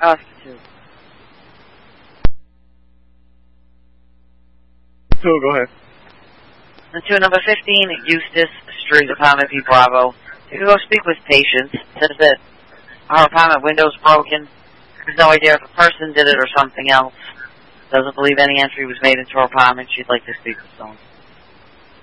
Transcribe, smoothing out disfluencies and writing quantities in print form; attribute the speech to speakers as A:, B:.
A: 2.
B: So, go ahead.
A: And to number 15, Eustis Street, apartment B, Bravo. You can go speak with Patience. Says that our apartment window's broken. There's no idea if a person did it or something else. Doesn't believe any entry was made into her apartment. She'd like to speak with someone.